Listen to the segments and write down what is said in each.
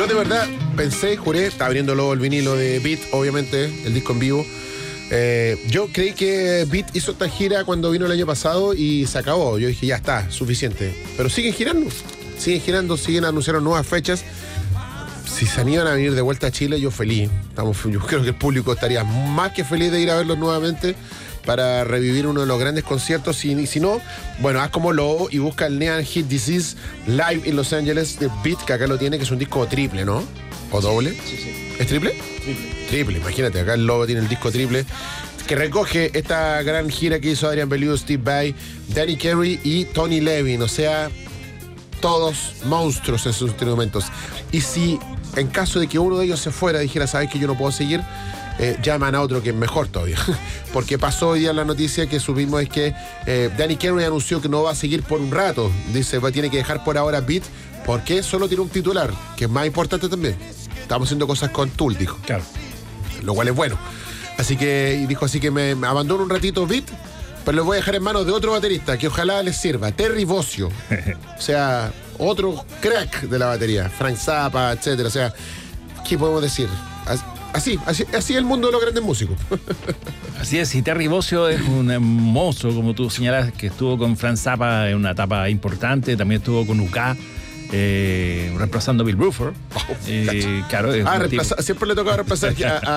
Yo de verdad pensé, juré, estaba abriéndolo el vinilo de Beat, obviamente, el disco en vivo. Yo creí que Beat hizo esta gira cuando vino el año pasado y se acabó. Yo dije, ya está, suficiente. Pero siguen girando, anunciaron nuevas fechas. Si se animan a venir de vuelta a Chile, yo feliz. Yo creo que el público estaría más que feliz de ir a verlos nuevamente para revivir uno de los grandes conciertos. Y si no, bueno, haz como Lobo y busca el Neon Hit Disease Live in Los Ángeles de Beat, que acá lo tiene, que es un disco triple, ¿no? ¿O doble? Sí. ¿Es triple? Triple, imagínate, acá el Lobo tiene el disco triple, que recoge esta gran gira que hizo Adrian Belew, Steve Vai, Danny Carey y Tony Levin, o sea, todos monstruos en sus instrumentos. Y si en caso de que uno de ellos se fuera, dijera, ¿sabes que yo no puedo seguir? Llaman a otro que es mejor todavía. Porque pasó hoy día la noticia que supimos es que Danny Carey anunció que no va a seguir por un rato. Dice, tiene que dejar por ahora Beat, porque solo tiene un titular, que es más importante también. Estamos haciendo cosas con Tool, dijo. Claro. Lo cual es bueno. Así que me abandono un ratito Beat, pero lo voy a dejar en manos de otro baterista que ojalá les sirva, Terry Bozzio. O sea, otro crack de la batería, Frank Zappa, etcétera. O sea, ¿qué podemos decir? Así es el mundo de los grandes músicos. Así es, y Terry Bozzio es un monstruo, como tú señalas, que estuvo con Frank Zappa en una etapa importante, también estuvo con UK, reemplazando a Bill Bruford. Claro, siempre le tocaba reemplazar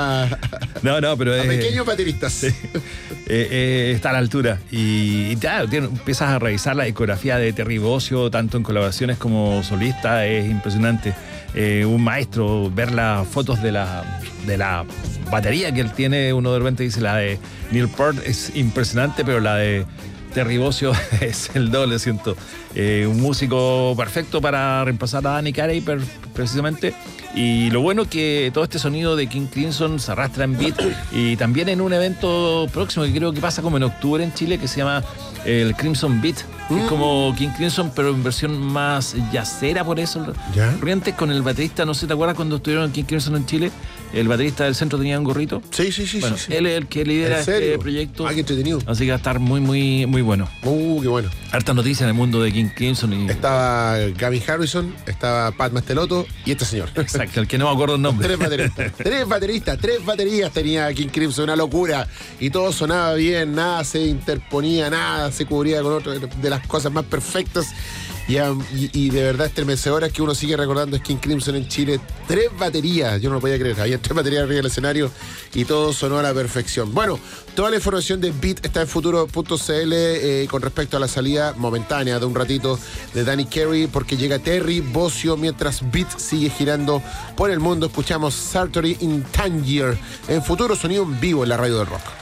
pero a pequeños bateristas. Sí. Está a la altura. Y claro, empiezas a revisar la discografía de Terry Bozzio, tanto en colaboraciones como solista, es impresionante. Un maestro, ver las fotos de la batería que él tiene, uno de repente dice, la de Neil Peart es impresionante, pero la de Terry Bozzio es el doble, siento. Un músico perfecto para reemplazar a Danny Carey, precisamente. Y lo bueno es que todo este sonido de King Crimson se arrastra en Beat y también en un evento próximo que creo que pasa como en octubre en Chile, que se llama el Crimson Beat. Es como King Crimson, pero en versión más yacera, por eso. ¿Ya? Antes con el baterista, no sé, ¿te acuerdas cuando estuvieron en King Crimson en Chile? El baterista del centro tenía un gorrito. Sí. Bueno, sí. él es el que lidera este proyecto. Qué entretenido. Así que va a estar muy, muy, muy bueno. Qué bueno. Hartas noticias en el mundo de King Crimson. Estaba Gavin Harrison, estaba Pat Mastelotto y este señor. Exacto, el que no me acuerdo el nombre. Tres baterías tenía King Crimson, una locura. Y todo sonaba bien, nada se interponía, nada se cubría con otro de las cosas más perfectas. Y de verdad estremecedoras que uno sigue recordando es King Crimson en Chile. 3 baterías, yo no lo podía creer. Había 3 baterías arriba del escenario y todo sonó a la perfección. Bueno, toda la información de Beat está en futuro.cl con respecto a la salida momentánea de un ratito de Danny Carey, porque llega Terry Bozzio mientras Beat sigue girando por el mundo. Escuchamos Sartori in Tangier en Futuro, sonido en vivo en la radio del rock.